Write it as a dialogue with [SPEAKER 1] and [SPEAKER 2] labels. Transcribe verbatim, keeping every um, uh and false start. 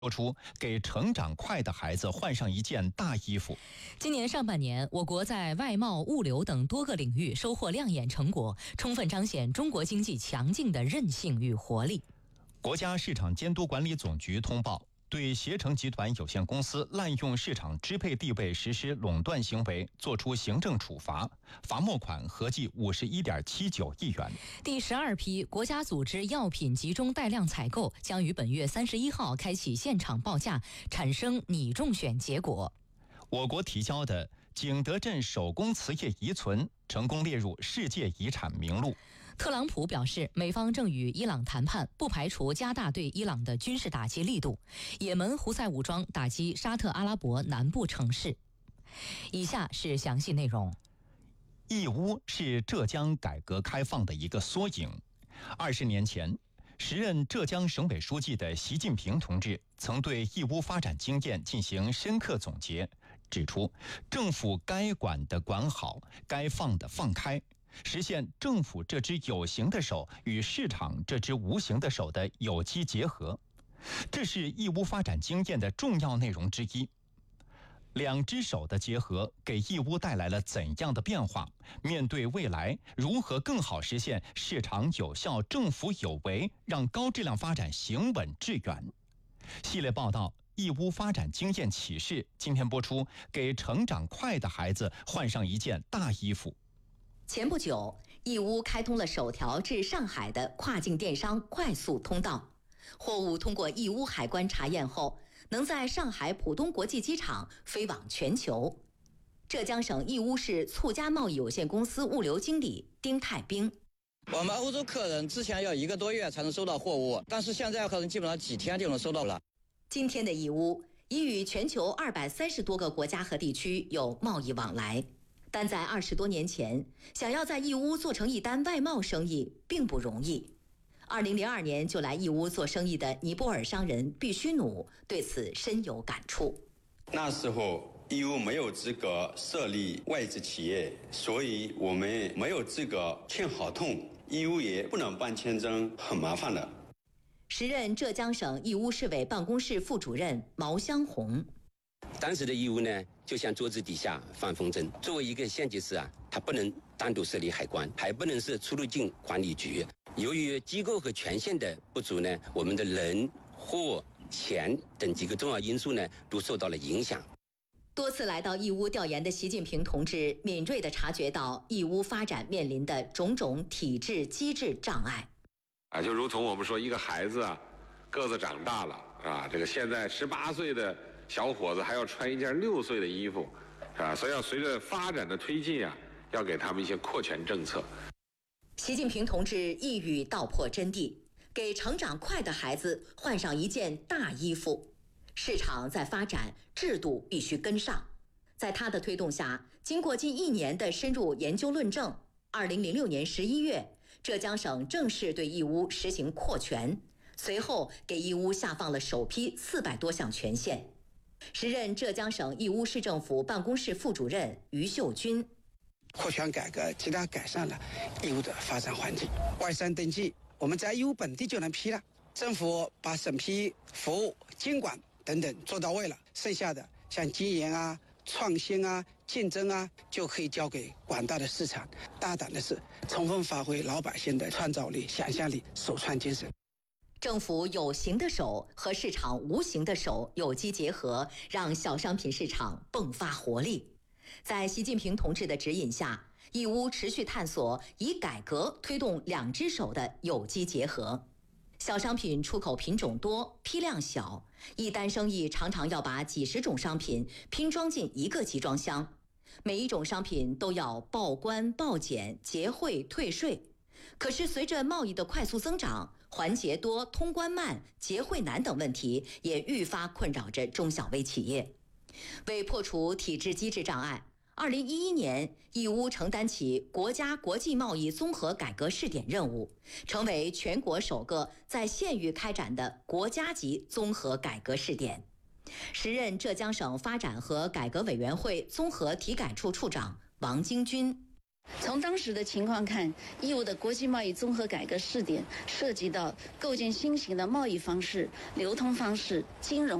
[SPEAKER 1] 说出给成长快的孩子换上一件大衣服。
[SPEAKER 2] 今年上半年，我国在外贸、物流等多个领域收获亮眼成果，充分彰显中国经济强劲的韧性与活力。
[SPEAKER 1] 国家市场监督管理总局通报，对携程集团有限公司滥用市场支配地位实施垄断行为作出行政处罚，罚没款合计五十一点七九亿元。
[SPEAKER 2] 第十二批国家组织药品集中带量采购将于本月三十一号开启现场报价，产生拟中选结果。
[SPEAKER 1] 我国提交的景德镇手工瓷业遗存成功列入世界遗产名录。
[SPEAKER 2] 特朗普表示，美方正与伊朗谈判，不排除加大对伊朗的军事打击力度。也门胡塞武装打击沙特阿拉伯南部城市。以下是详细内容。
[SPEAKER 1] 义乌是浙江改革开放的一个缩影。二十年前，时任浙江省委书记的习近平同志曾对义乌发展经验进行深刻总结，指出政府该管的管好，该放的放开，实现政府这只有形的手与市场这只无形的手的有机结合，这是义乌发展经验的重要内容之一。两只手的结合给义乌带来了怎样的变化？面对未来，如何更好实现市场有效、政府有为，让高质量发展行稳致远？系列报道《义乌发展经验启示》今天播出，给成长快的孩子换上一件大衣服。
[SPEAKER 3] 前不久，义乌开通了首条至上海的跨境电商快速通道，货物通过义乌海关查验后，能在上海浦东国际机场飞往全球。浙江省义乌市促家贸易有限公司物流经理丁太兵：
[SPEAKER 4] 我们欧洲客人之前要一个多月才能收到货物，但是现在客人基本上几天就能收到了。
[SPEAKER 3] 今天的义乌已与全球二百三十多个国家和地区有贸易往来，但在二十多年前，想要在义乌做成一单外贸生意并不容易。二零零二年就来义乌做生意的尼泊尔商人毕须努对此深有感触。
[SPEAKER 5] 那时候义乌没有资格设立外资企业，所以我们没有资格签合同，义乌也不能办签证，很麻烦的。
[SPEAKER 3] 时任浙江省义乌市委办公室副主任毛湘红：
[SPEAKER 6] 当时的义乌呢，就像桌子底下放风筝。作为一个县级市啊，它不能单独设立海关，还不能是出入境管理局。由于机构和权限的不足呢，我们的人、货、钱等几个重要因素呢，都受到了影响。
[SPEAKER 3] 多次来到义乌调研的习近平同志敏锐地察觉到义乌发展面临的种种体制机制障碍。
[SPEAKER 7] 啊，就如同我们说，一个孩子啊，个子长大了啊，这个现在十八岁的小伙子还要穿一件六岁的衣服，啊，所以要随着发展的推进啊，要给他们一些扩权政策。
[SPEAKER 3] 习近平同志一语道破真谛，给成长快的孩子换上一件大衣服。市场在发展，制度必须跟上。在他的推动下，经过近一年的深入研究论证，二零零六年十一月，浙江省正式对义乌实行扩权，随后给义乌下放了首批四百多项权限。时任浙江省义乌市政府办公室副主任于秀军：
[SPEAKER 8] 扩权改革极大改善了义乌的发展环境，外商登记我们在义乌本地就能批了，政府把审批、服务、监管等等做到位了，剩下的像经营啊、创新啊、竞争啊，就可以交给广大的市场。大胆的是，充分发挥老百姓的创造力、想象力、首创精神。
[SPEAKER 3] 政府有形的手和市场无形的手有机结合，让小商品市场迸发活力。在习近平同志的指引下，义乌持续探索以改革推动两只手的有机结合。小商品出口品种多，批量小，一单生意常常要把几十种商品拼装进一个集装箱，每一种商品都要报关、报检、结汇、退税。可是随着贸易的快速增长，环节多、通关慢、结汇难等问题也愈发困扰着中小微企业。为破除体制机制障碍，二零一一年，义乌承担起国家国际贸易综合改革试点任务，成为全国首个在县域开展的国家级综合改革试点。时任浙江省发展和改革委员会综合体改处处长王京军：
[SPEAKER 9] 从当时的情况看，义乌的国际贸易综合改革试点涉及到构建新型的贸易方式、流通方式、金融